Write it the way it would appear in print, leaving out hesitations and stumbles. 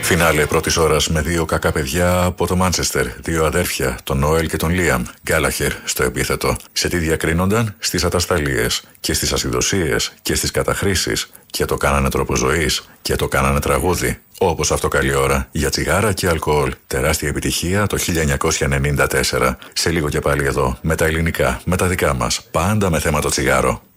Φινάλε πρώτης ώρας με δύο κακά παιδιά από το Μάντσεστερ, δύο αδέρφια, τον Νόελ και τον Λίαμ Γκάλαχερ στο επίθετο. Σε τι διακρίνονταν? Στις ατασταλίες και στις ασυδοσίες και στις καταχρήσεις, και το κάνανε τρόπο ζωής και το κάνανε τραγούδι. Όπως αυτό καλή ώρα για τσιγάρα και αλκοόλ. Τεράστια επιτυχία το 1994. Σε λίγο και πάλι εδώ με τα ελληνικά, με τα δικά μας, πάντα με θέμα το τσιγάρο.